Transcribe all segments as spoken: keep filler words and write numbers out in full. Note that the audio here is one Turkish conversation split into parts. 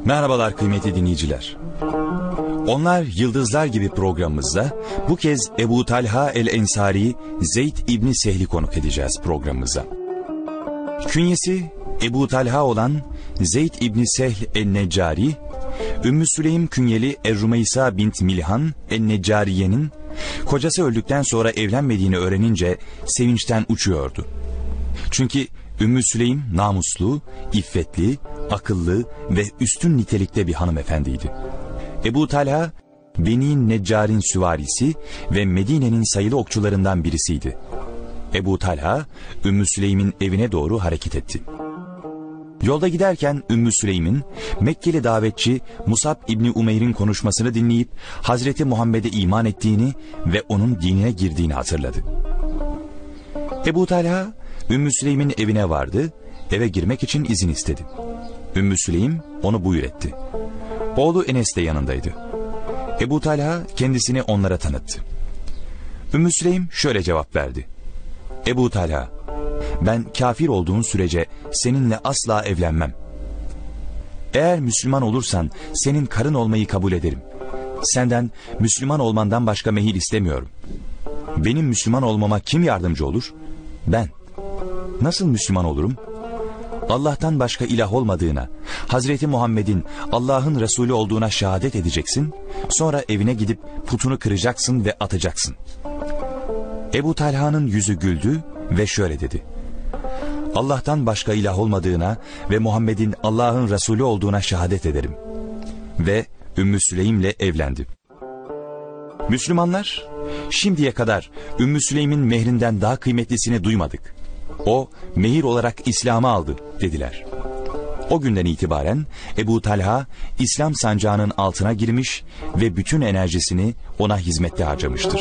Merhabalar kıymetli dinleyiciler. Onlar Yıldızlar gibi programımızda bu kez Ebu Talha el-Ensari Zeyd İbni Sehl'i konuk edeceğiz programımıza. Künyesi Ebu Talha olan Zeyd İbni Sehl el-Neccari, Ümmü Süleym künyeli Er-Rumeysa bint Milhan el-Neccariye'nin kocası öldükten sonra evlenmediğini öğrenince sevinçten uçuyordu. Çünkü Ümmü Süleym namuslu, iffetli, akıllı ve üstün nitelikte bir hanımefendiydi. Ebu Talha, Beni Neccar'in süvarisi ve Medine'nin sayılı okçularından birisiydi. Ebu Talha, Ümmü Süleym'in evine doğru hareket etti. Yolda giderken Ümmü Süleym'in Mekkeli davetçi Musab İbni Umeyr'in konuşmasını dinleyip Hazreti Muhammed'e iman ettiğini ve onun dinine girdiğini hatırladı. Ebu Talha, Ümmü Süleym'in evine vardı, eve girmek için izin istedi. Ümmü Süleym onu buyur etti. Oğlu Enes de yanındaydı. Ebu Talha kendisini onlara tanıttı. Ümmü Süleym şöyle cevap verdi. Ebu Talha, ben kafir olduğun sürece seninle asla evlenmem. Eğer Müslüman olursan senin karın olmayı kabul ederim. Senden Müslüman olmandan başka mehil istemiyorum. Benim Müslüman olmama kim yardımcı olur? Ben. Nasıl Müslüman olurum? Allah'tan başka ilah olmadığına, Hazreti Muhammed'in Allah'ın Resulü olduğuna şehadet edeceksin, sonra evine gidip putunu kıracaksın ve atacaksın. Ebu Talha'nın yüzü güldü ve şöyle dedi. Allah'tan başka ilah olmadığına ve Muhammed'in Allah'ın Resulü olduğuna şehadet ederim. Ve Ümmü Süleym'le evlendi. Müslümanlar, şimdiye kadar Ümmü Süleym'in mehrinden daha kıymetlisini duymadık. O, mehir olarak İslam'ı aldı dediler. O günden itibaren Ebu Talha, İslam sancağının altına girmiş ve bütün enerjisini ona hizmette harcamıştır.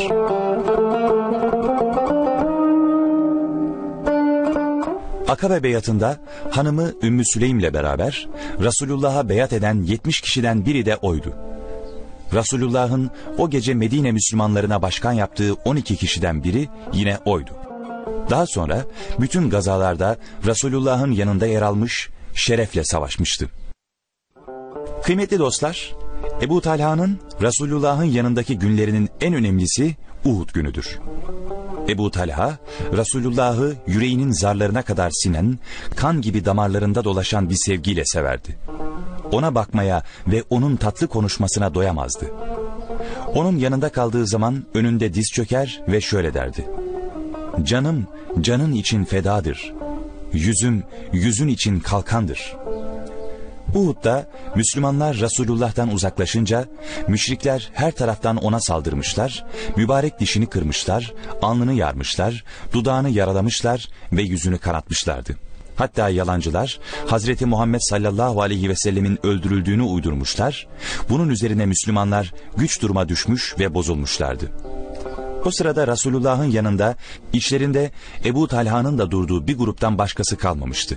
Akabe beyatında hanımı Ümmü Süleym'le beraber Resulullah'a beyat eden yetmiş kişiden biri de oydu. Resulullah'ın o gece Medine Müslümanlarına başkan yaptığı on iki kişiden biri yine oydu. Daha sonra bütün gazalarda Resulullah'ın yanında yer almış, şerefle savaşmıştı. Kıymetli dostlar, Ebu Talha'nın Resulullah'ın yanındaki günlerinin en önemlisi Uhud günüdür. Ebu Talha, Resulullah'ı yüreğinin zarlarına kadar sinen, kan gibi damarlarında dolaşan bir sevgiyle severdi. Ona bakmaya ve onun tatlı konuşmasına doyamazdı. Onun yanında kaldığı zaman önünde diz çöker ve şöyle derdi. Canım, canın için fedadır. Yüzüm, yüzün için kalkandır. Uhud'da Müslümanlar Resulullah'tan uzaklaşınca, müşrikler her taraftan ona saldırmışlar, mübarek dişini kırmışlar, alnını yarmışlar, dudağını yaralamışlar ve yüzünü kanatmışlardı. Hatta yalancılar, Hazreti Muhammed sallallahu aleyhi ve sellemin öldürüldüğünü uydurmuşlar, bunun üzerine Müslümanlar güç duruma düşmüş ve bozulmuşlardı. O sırada Resulullah'ın yanında, içlerinde Ebu Talha'nın da durduğu bir gruptan başkası kalmamıştı.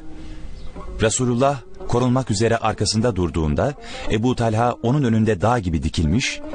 Resulullah korunmak üzere arkasında durduğunda, Ebu Talha onun önünde dağ gibi dikilmiş,